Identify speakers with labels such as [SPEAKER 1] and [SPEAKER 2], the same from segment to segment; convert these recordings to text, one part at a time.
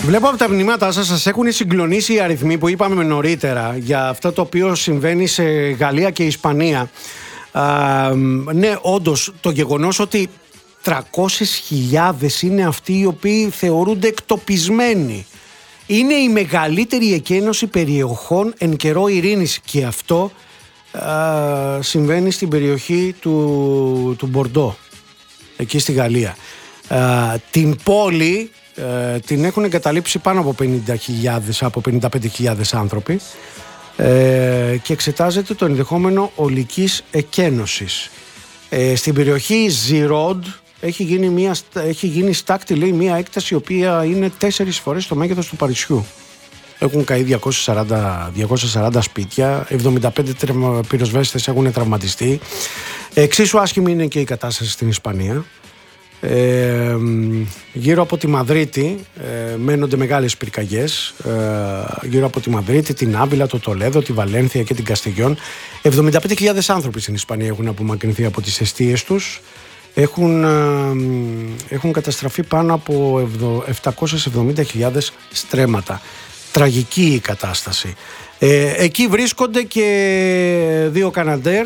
[SPEAKER 1] Βλέπω από τα μηνύματά σας έχουν συγκλονίσει οι αριθμοί που είπαμε νωρίτερα για αυτό το οποίο συμβαίνει σε Γαλλία και Ισπανία. Ναι, όντως το γεγονός ότι 300.000 είναι αυτοί οι οποίοι θεωρούνται εκτοπισμένοι. Είναι η μεγαλύτερη εκένωση περιοχών εν καιρό ειρήνης και αυτό συμβαίνει στην περιοχή του Μπορντό, εκεί στη Γαλλία. Την πόλη την έχουν εγκαταλείψει πάνω από 50.000, από 55.000 άνθρωποι και εξετάζεται το ενδεχόμενο ολικής εκένωσης. Στην περιοχή Ζιρόντ έχει γίνει στάκτη, λέει, μια έκταση η οποία είναι 4 φορές το μέγεθος του Παρισιού. Έχουν καεί 240 σπίτια, 75 πυροσβέστες έχουν τραυματιστεί. Εξίσου άσχημη είναι και η κατάσταση στην Ισπανία. Γύρω από τη Μαδρίτη μένονται μεγάλες πυρκαγιές, γύρω από τη Μαδρίτη, την Άβυλα, το Τολέδο, τη Βαλένθια και την Καστιγιόν. 75.000 άνθρωποι στην Ισπανία έχουν απομακρυνθεί από τις εστίες τους. Έχουν καταστραφεί πάνω από 770.000 στρέμματα. Τραγική η κατάσταση. Εκεί βρίσκονται και 2 Καναντέρ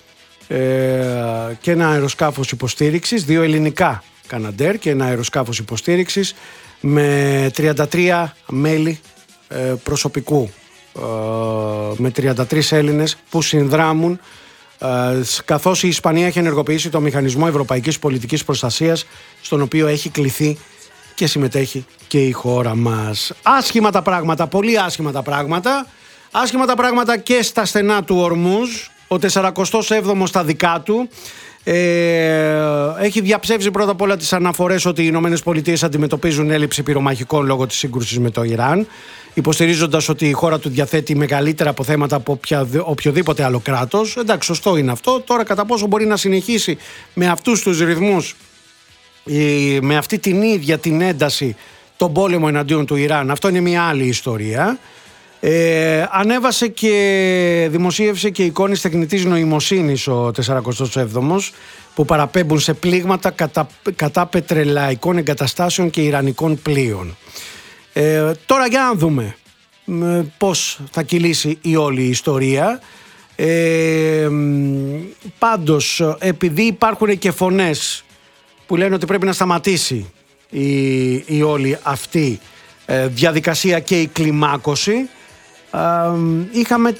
[SPEAKER 1] και ένα αεροσκάφος υποστήριξης, 2 ελληνικά Καναντέρ και ένα αεροσκάφος υποστήριξης με 33 μέλη προσωπικού, με 33 Έλληνες που συνδράμουν, καθώς η Ισπανία έχει ενεργοποιήσει το Μηχανισμό Ευρωπαϊκής Πολιτικής Προστασίας, στον οποίο έχει κληθεί και συμμετέχει και η χώρα μας. Άσχημα τα πράγματα, πολύ άσχημα τα πράγματα. Άσχημα τα πράγματα και στα στενά του Ορμούζ. Ο 47ος στα δικά του έχει διαψεύσει πρώτα απ' όλα τις αναφορές ότι οι Ηνωμένες Πολιτείες αντιμετωπίζουν έλλειψη πυρομαχικών λόγω της σύγκρουσης με το Ιράν, υποστηρίζοντας ότι η χώρα του διαθέτει μεγαλύτερα αποθέματα από οποιοδήποτε άλλο κράτος. Εντάξει, σωστό είναι αυτό. Τώρα κατά πόσο μπορεί να συνεχίσει με αυτούς τους ρυθμούς, με αυτή την ίδια την ένταση, τον πόλεμο εναντίον του Ιράν, αυτό είναι μια άλλη ιστορία. Ανέβασε και δημοσίευσε και εικόνες τεχνητής νοημοσύνης ο 47ος που παραπέμπουν σε πλήγματα κατά πετρελαϊκών εγκαταστάσεων και ιρανικών πλοίων. Τώρα για να δούμε πώς θα κυλήσει η όλη ιστορία. Πάντως, επειδή υπάρχουν και φωνές που λένε ότι πρέπει να σταματήσει η όλη αυτή διαδικασία και η κλιμάκωση, είχαμε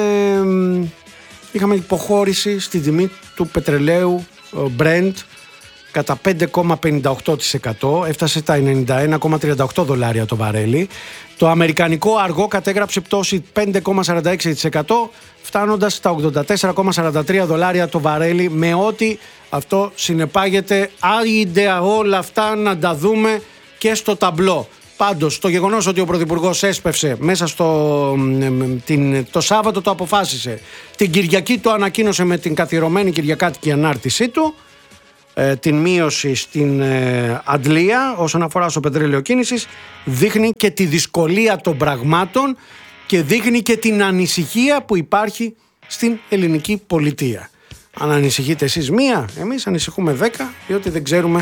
[SPEAKER 1] υποχώρηση στη τιμή του πετρελαίου Brent κατά 5,58%, έφτασε τα $91,38 το βαρέλι. Το αμερικανικό αργό κατέγραψε πτώση 5,46%, φτάνοντας στα $84,43 το βαρέλι, με ό,τι αυτό συνεπάγεται. Άιντε όλα αυτά να τα δούμε και στο ταμπλό. Πάντως, το γεγονός ότι ο Πρωθυπουργός έσπευσε μέσα το Σάββατο, το αποφάσισε, την Κυριακή το ανακοίνωσε με την καθιερωμένη κυριακάτικη ανάρτησή του, την μείωση στην αντλία όσον αφορά στο πετρέλαιο κίνησης, δείχνει και τη δυσκολία των πραγμάτων και δείχνει και την ανησυχία που υπάρχει στην ελληνική πολιτεία. Αν ανησυχείτε εσείς μία, εμείς ανησυχούμε 10, διότι δεν ξέρουμε